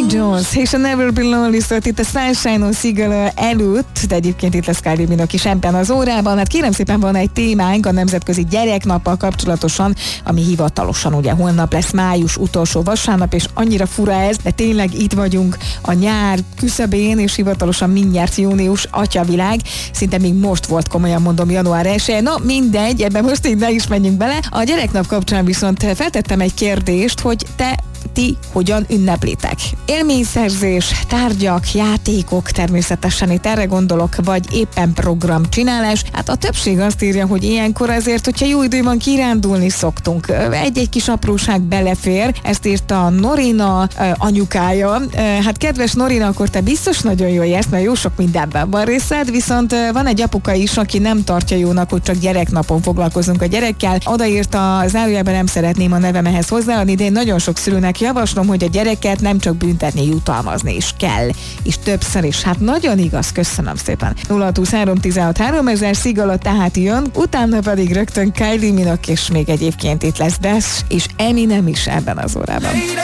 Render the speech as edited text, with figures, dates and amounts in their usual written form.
Jones és a Never Be Lonely szólt itt a Sunshine on Seagull előtt, de egyébként itt lesz Kylie Minogue is ebben az órában. Hát kérem szépen, van egy témánk a Nemzetközi Gyereknappal kapcsolatosan, ami hivatalosan ugye holnap lesz május utolsó vasárnap, és annyira fura ez, de tényleg itt vagyunk a nyár küszöbén, és hivatalosan mindjárt június, atyavilág, szinte még most volt, komolyan mondom, január 1. No, mindegy, ebben most így ne is menjünk bele. A gyereknap kapcsán viszont feltettem egy kérdést, hogy ti hogyan ünneplitek. Élményszerzés, tárgyak, játékok, természetesen itt erre gondolok, vagy éppen programcsinálás. Hát a többség azt írja, hogy ilyenkor azért, hogyha jó idő van, kirándulni szoktunk. Egy-egy kis apróság belefér, ezt írta Norina anyukája. Hát kedves Norina, akkor te biztos nagyon jól jársz, mert jó sok mindenben van részed, viszont van egy apuka is, aki nem tartja jónak, hogy csak gyereknapon foglalkozunk a gyerekkel. Odaírta, zárójelben nem szeretném a nevem ehhez hozzáadni, de én nagyon sok szülőnek javaslom, hogy a gyereket nem csak büntetni, jutalmazni is kell, és többször is. Hát nagyon igaz, köszönöm szépen. 0623 16 3000 Seagull tehát jön, utána pedig rögtön Kylie Minogue, és még egyébként itt lesz Dash és Eminem is ebben az órában.